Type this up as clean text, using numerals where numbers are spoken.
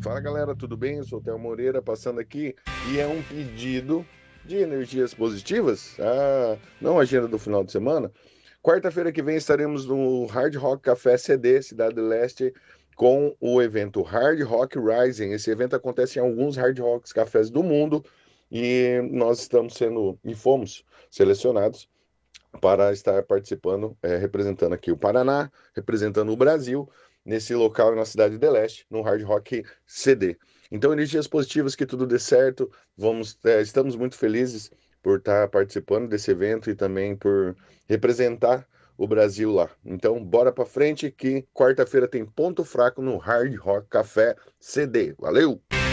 Fala galera, tudo bem? Eu sou o Theo Moreira passando aqui e é um pedido de energias positivas. Não a agenda do final de semana. Quarta-feira que vem estaremos no Hard Rock Café CD, Cidade do Leste, com o evento Hard Rock Rising. Esse evento acontece em alguns Hard Rocks cafés do mundo e nós estamos sendo e fomos selecionados para estar participando, representando aqui o Paraná, representando o Brasil, nesse local na cidade de Leste, no Hard Rock CD. Então, energias positivas, que tudo dê certo. Estamos muito felizes por estar participando desse evento e também por representar o Brasil lá. Então, bora para frente que quarta-feira tem ponto fraco no Hard Rock Café CD. Valeu!